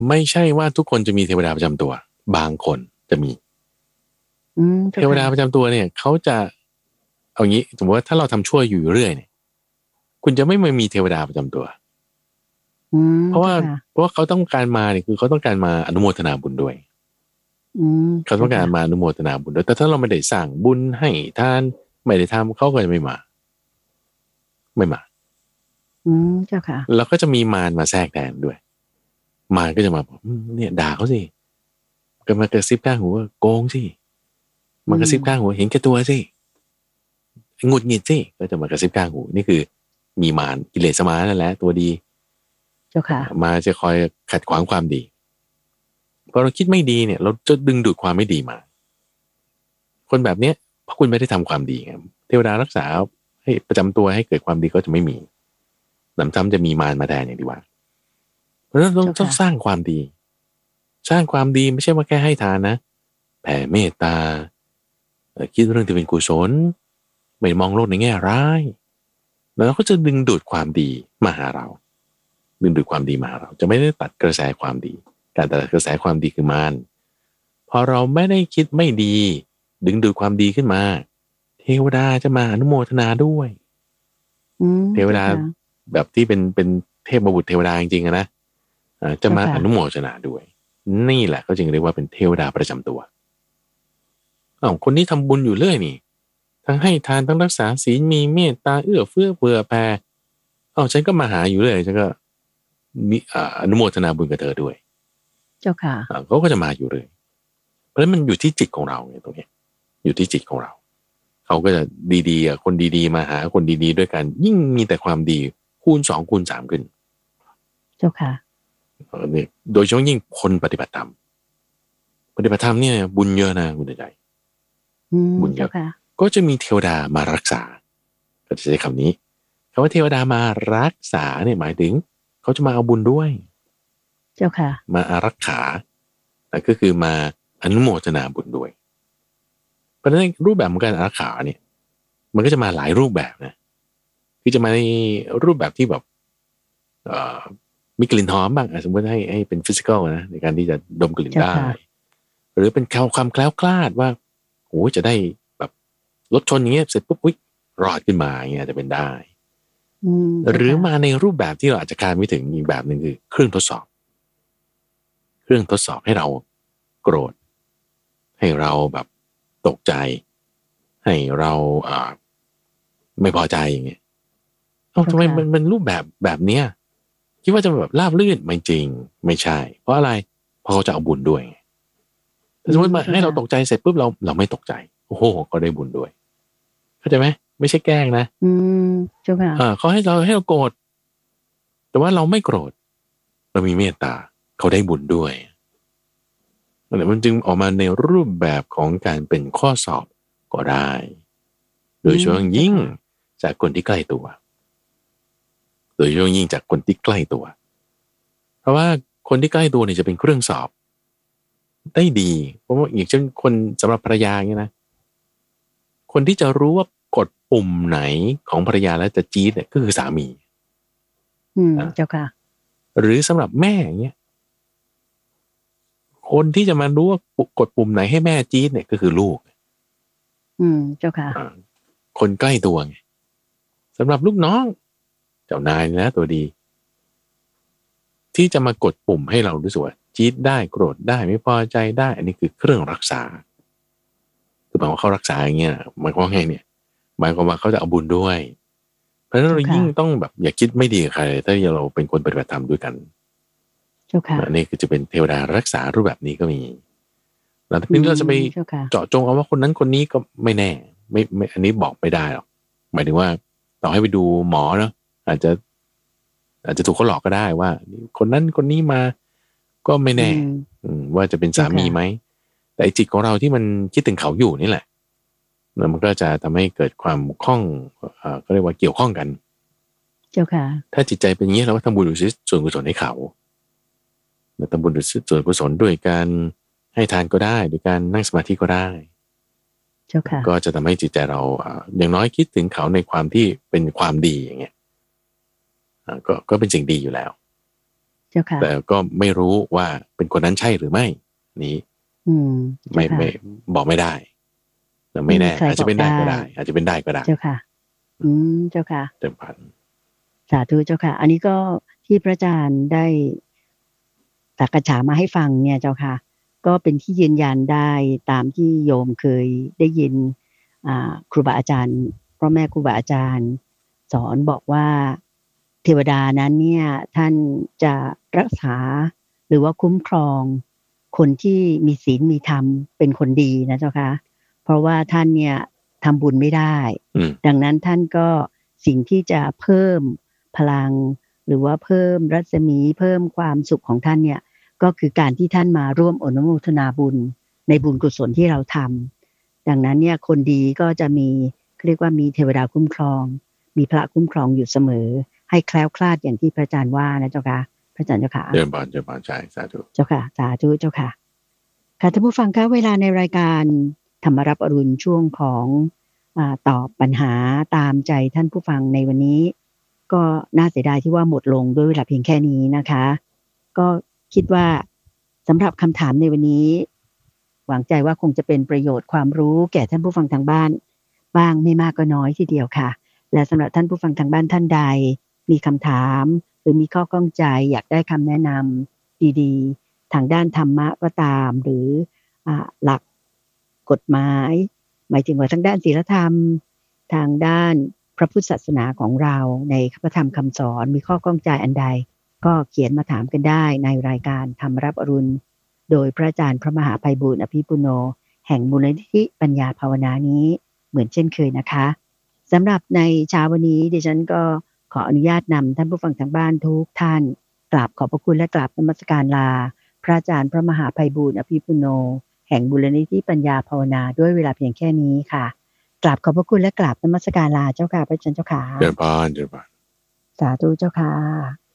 ไม่ใช่ว่าทุกคนจะมีเทวดาประจำตัวบางคนจะมีเทวดาประจำตัวเนี่ยเขาจะเอางี้สมมติว่าถ้าเราทำชั่วอยู่เรื่อยเนี่ยคุณจะไม่มีเทวดาประจำตัวเพราะว่าเขาต้องการมาเนี่ยคือเขาต้องการมาอนุโมทนาบุญด้วยเขาต้องการมาอนุโมทนาบุญด้วยแต่ถ้าเราไม่ได้สร้างบุญให้ทานไม่ได้ทำเขาก็จะไม่มาเจ้าค่ะแล้วก็จะมีมารมาแทรกแทนด้วยมารก็จะมาบอกเนี่ยด่าเขาสิก็มากระซิบข้างหูว่าโกงสิมากระซิบข้างหูเห็นแก่ตัวสิหงุดหงิดสิก็จะมากระซิบข้างหูนี่คือมีมารกิเลสมานั่นแหละตัวดีเจ้าค่ะมาจะคอยขัดขวางความดีพอเราคิดไม่ดีเนี่ยเราจะดึงดูดความไม่ดีมาคนแบบเนี้ยเพราะคุณไม่ได้ทำความดีไงเทวดารักษาให้ประจำตัวให้เกิดความดีก็จะไม่มีหนำซ้ำจะมีมารมาแทนอย่างที่ว่าเพราะฉะนั้นต้องสร้างความดีสร้างความดีไม่ใช่ว่าแค่ให้ทานนะแผ่เมตตาคิดเรื่องที่เป็นกุศลไม่มองโลกในแง่ร้ายแล้วเราก็จะดึงดูดความดีมาหาเราดึงดูดความดีมาหาเราจะไม่ได้ตัดกระแสความดีการตัดกระแสความดีคือมารพอเราไม่ได้คิดไม่ดีดึงดูดความดีขึ้นมาเทวดาจะมาอนุโมทนาด้วยเทวดาแบบที่เป็นเทพบุตรเทวดาจริงๆนะจะมาอนุโมทนาด้วยนี่แหละเขาจึงเรียกว่าเป็นเทวดาประจำตัวคนนี้ทำบุญอยู่เรื่อยนี่ทั้งให้ทานทั้งรักษาศีลมีเมตตาเอื้อเฟื้อเผื่อแผ่ฉันก็มาหาอยู่เลยฉันก็มีอนุโมทนาบุญกับเธอด้วยเจ้าค่ะเขาก็จะมาอยู่เลยเพราะฉะนั้นมันอยู่ที่จิตของเราไงตรงนี้อยู่ที่จิตของเราเขาก็จะดีๆคนดีๆมาหาคนดีๆด้วยกันยิ่งมีแต่ความดีคูณ2คูณ3ขึ้นเจ้าค่ะนี่โดยเฉพาะยิ่งคนปฏิบัติธรรมเนี่ยบุญเยอะนะคุณใจบุญเยอะก็จะมีเทวดามารักษาก็จะใช้คำนี้คำว่าเทวดามารักษาเนี่ยหมายถึงเขาจะมาเอาบุญด้วยเจ้าค่ะมาอารักขาก็คือมาอนุโมทนาบุญด้วยเพราะฉะนั้นรูปแบบของการอารักขาเนี่ยมันก็จะมาหลายรูปแบบนะคือจะมาในรูปแบบที่แบบมีกลิ่นหอมบ้างสมมติให้เป็นฟิสิกอลนะในการที่จะดมกลิ่นได้หรือเป็นความแคล้วคลาดว่าโอ้จะได้แบบรถชนอย่างเงี้ยเสร็จปุ๊บรอดขึ้นมาอย่างเงี้ยจะเป็นได้หรือมาในรูปแบบที่เราอาจจะคาดไม่ถึงอีกแบบหนึ่งคือเครื่องทดสอบให้เราโกรธให้เราแบบตกใจให้เราไม่พอใจอย่างเงี้ยทำไมมันรูปแบบเนี้ยคิดว่าจะแบบราบลื่นไม่จริงไม่ใช่เพราะอะไรเพราะเขาจะเอาบุญด้วยสมมติมาให้เราตกใจเสร็จปุ๊บเราไม่ตกใจโอ้โหก็ได้บุญด้วยเข้าใจไหมไม่ใช่แกล้งนะเจ้าค่ะเขาให้เราโกรธแต่ว่าเราไม่โกรธเรามีเมตตาเขาได้บุญด้วยมันจึงออกมาในรูปแบบของการเป็นข้อสอบก็ได้โดยเฉพาะยิ่งจากคนที่ใกล้ตัวโดยเฉพาะยิ่งจากคนที่ใกล้ตัวเพราะว่าคนที่ใกล้ตัวเนี่ยจะเป็นเครื่องสอบได้ดีเพราะว่าอย่างเช่นคนสำหรับภรรยาเนี่ยนะคนที่จะรู้ว่ากดปุ่มไหนของภรรยาแล้วจะจี๊ดเนี่ยก็คือสามีเจ้าค่ะหรือสำหรับแม่อย่างเงี้ยคนที่จะมารู้ว่ากดปุ่มไหนให้แม่จี๊ดเนี่ยก็คือลูกเจ้าค่ะคนใกล้ตัวไงสำหรับลูกน้องเจ้านายนะตัวดีที่จะมากดปุ่มให้เรารู้สึกว่าจี๊ดได้โกรธได้ไม่พอใจได้อันนี้คือเครื่องรักษาคือหมายว่าเขารักษาอย่างเงี้ยหมายความว่าไงเนี่ยหมายความว่าเขาจะเอาบุญด้วยเพราะฉะนั้นเรายิ่งต้องแบบอย่าคิดไม่ดีกับใครถ้าเราเป็นคนปฏิบัติธรรมด้วยกันนี่คือจะเป็นเทวดารักษารูปแบบนี้ก็มีแล้วทีนี้เราจะไปเจาะจงเอาว่าคนนั้นคนนี้ก็ไม่แน่ไม่อันนี้บอกไม่ได้หรอกหมายถึงว่าต่อให้ไปดูหมอเนาะอาจจะถูกเขาหลอกก็ได้ว่าคนนั้นคนนี้มาก็ไม่แน่ว่าจะเป็นสามีไหมแต่จิตของเราที่มันคิดถึงเขาอยู่นี่แหละมันก็จะทำให้เกิดความคล้องก็เรียกว่าเกี่ยวข้องกันเจ้าค่ะถ้าจิตใจเป็นอย่างนี้เราก็ทำบุญอุทิศส่วนกุศลให้เขาทำบุญอุทิศส่วนกุศลด้วยการให้ทานก็ได้ด้วยการนั่งสมาธิก็ได้เจ้าค่ะก็จะทำให้จิตใจเราอย่างน้อยคิดถึงเขาในความที่เป็นความดีอย่างเงี้ยก็เป็นสิ่งดีอยู่แล้วเจ้าค่ะแต่ก็ไม่รู้ว่าเป็นคนนั้นใช่หรือไม่นี้ไม่บอกไม่ได้แต่ไม่แน่อาจจะเป็นได้ก็ได้อาจจะเป็นได้ก็ได้เจ้าค่ะเจ้าค่ะเต็มพันสาธุเจ้าค่ะอันนี้ก็ที่พระอาจารย์ได้ตรัสฉามาให้ฟังเนี่ยเจ้าค่ะก็เป็นที่ยืนยันได้ตามที่โยมเคยได้ยินครูบาอาจารย์พ่อแม่ครูบาอาจารย์สอนบอกว่าเทวดานั้นเนี่ยท่านจะรักษาหรือว่าคุ้มครองคนที่มีศีลมีธรรมเป็นคนดีนะเจ้าค่ะเพราะว่าท่านเนี่ยทำบุญไม่ได้ดังนั้นท่านก็สิ่งที่จะเพิ่มพลังหรือว่าเพิ่มรัศมีเพิ่มความสุขของท่านเนี่ยก็คือการที่ท่านมาร่วมอนุโมทนาบุญในบุญกุศลที่เราทำดังนั้นเนี่ยคนดีก็จะมีเรียกว่ามีเทวดาคุ้มครองมีพระคุ้มครองอยู่เสมอให้แคล้วคลาดอย่างที่พระอาจารย์ว่านะเจ้าค่ะพระอาจารย์เจ้าค่ะเดินบานใช่สาธุเจ้าค่ะสาธุเจ้าค่ะค่ะท่านผู้ฟังคะเวลาในรายการธรรมรับอรุณช่วงของตอบปัญหาตามใจท่านผู้ฟังในวันนี้ก็น่าเสียดายที่ว่าหมดลงด้วยเวลาเพียงแค่นี้นะคะก็คิดว่าสำหรับคำถามในวันนี้หวังใจว่าคงจะเป็นประโยชน์ความรู้แก่ท่านผู้ฟังทางบ้านบ้างไม่มากก็น้อยทีเดียวค่ะและสำหรับท่านผู้ฟังทางบ้านท่านใดมีคำถามหรือมีข้อข้องใจอยากได้คำแนะนำดีๆทางด้านธรรมะก็ตามหรือหลักกฎหมายหมายถึงว่าทางด้านศีลธรรมทางด้านพระพุทธศาสนาของเราในพระธรรมคำสอนมีข้อข้องใจอันใดก็เขียนมาถามกันได้ในรายการธรรมรับอรุณโดยพระอาจารย์พระมหาไพบูลย์อภิปุโนแห่งมูลนิธิปัญญาภาวนานี้เหมือนเช่นเคยนะคะสำหรับในเช้าวันนี้ดิฉันก็ขออนุญาตนำท่านผู้ฟังทางบ้านทุกท่านกราบขอบพระคุณและกราบนมัสการลาพระอาจารย์พระมหาไพบูลย์อภิปุโนแห่งมูลนิธิปัญญาภาวนาด้วยเวลาเพียงแค่นี้ค่ะกราบขอบพระคุณและกราบนมัสการลาเจ้าค่ะพระอาจารย์เจ้าค่ะเดินบานสาธุเจ้าค่ะ